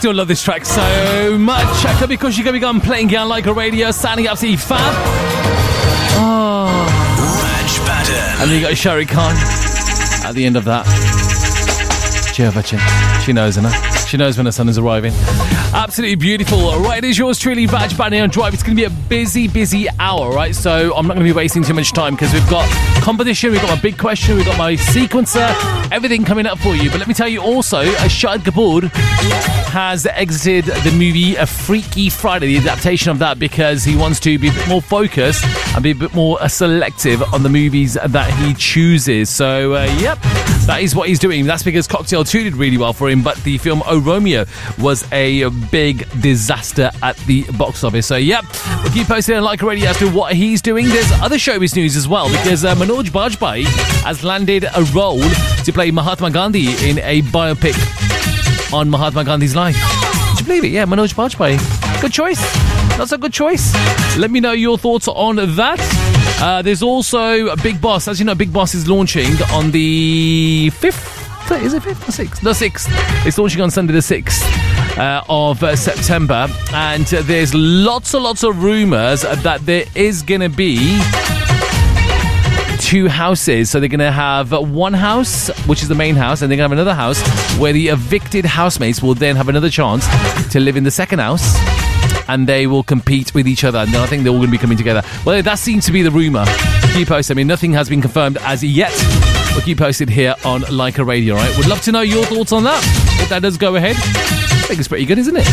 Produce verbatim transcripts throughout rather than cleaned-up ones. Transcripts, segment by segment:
still love this track so much. Kabhi Khushi Kabhi Gum playing here on Leica Radio, sounding absolutely fab. Oh. Raj Batten. And then you got Shari Khan at the end of that. Jevachin. She knows, isn't it? She knows when her son is arriving. Absolutely beautiful. Right, it is yours truly, Raj Batten on Drive. It's going to be a busy, busy hour, right? So I'm not going to be wasting too much time because we've got competition, we've got my big question, we've got my sequencer, everything coming up for you. But let me tell you also, Shahid Kapoor has exited the movie A Freaky Friday, the adaptation of that, because he wants to be a bit more focused and be a bit more uh, selective on the movies that he chooses. So, uh, yep, that is what he's doing. That's because Cocktail two did really well for him, but the film Oh Romeo was a big disaster at the box office. So, yep, we'll keep posting on Leica Radio as to what he's doing. There's other showbiz news as well, because uh, Manoj Bajpayee has landed a role to play Mahatma Gandhi in a biopic on Mahatma Gandhi's life. Did you believe it? Yeah, Manoj Bajpayee. Good choice. That's a good choice. Let me know your thoughts on that. Uh, there's also Big Boss. As you know, Big Boss is launching on the fifth. Is it fifth or sixth? No, sixth. It's launching on Sunday the sixth uh, of uh, September. And uh, there's lots and lots of rumours that there is going to be two houses. So they're going to have one house, which is the main house, and they're going to have another house where the evicted housemates will then have another chance to live in the second house, and they will compete with each other. And I think they're all going to be coming together. Well, that seems to be the rumour. Keep posted. I mean, nothing has been confirmed as yet. We'll keep posted here on Leica Radio, right? Would love to know your thoughts on that. If that does go ahead, I think it's pretty good, isn't it?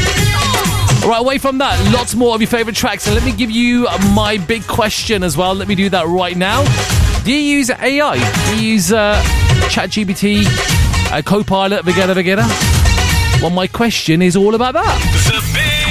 All right, away from that, lots more of your favourite tracks. So let me give you my big question as well. Let me do that right now. Do you use A I? Do you use uh, ChatGPT, uh, Copilot, Vegeta, Vegeta? Well, my question is all about that. The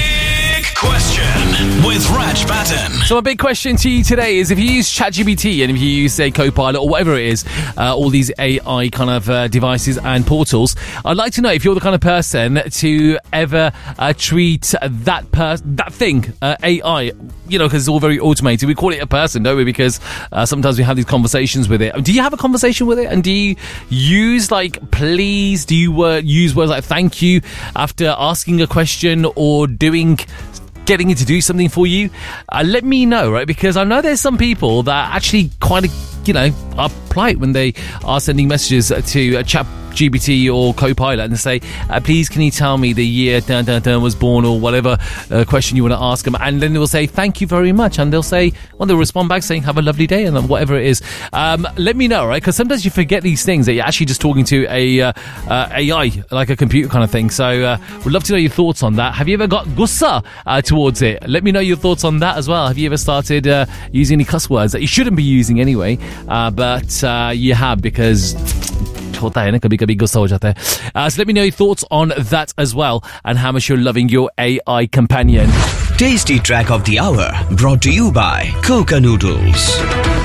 Big Question with Raj Batten. So my big question to you today is, if you use ChatGPT and if you use, say, Copilot or whatever it is, uh, all these A I kind of uh, devices and portals, I'd like to know if you're the kind of person to ever uh, treat that per- that thing, uh, A I, you know, because it's all very automated. We call it a person, don't we? Because uh, sometimes we have these conversations with it. Do you have a conversation with it? And do you use, like, please? Do you uh, use words like thank you after asking a question or doing... getting it to do something for you? Uh, let me know, right? Because I know there's some people that actually quite, you know, are polite when they are sending messages to uh, chat G P T or Copilot and say, uh, please can you tell me the year dun, dun, dun, was born, or whatever uh, question you want to ask them, and then they will say thank you very much, and they'll say, well, they'll respond back saying have a lovely day, and whatever it is. Um, let me know, right? Because sometimes you forget these things, that you're actually just talking to a uh, uh, A I, like a computer kind of thing. So uh, we'd love to know your thoughts on that. Have you ever got gussa uh, towards it? Let me know your thoughts on that as well. Have you ever started uh, using any cuss words that you shouldn't be using anyway, uh, but uh, you have, because होता है ना कभी कभी गुस्सा हो जाता है. Uh, so let me know your thoughts on that as well, and how much you're loving your A I companion. Tasty Track of the Hour, brought to you by Coca Noodles.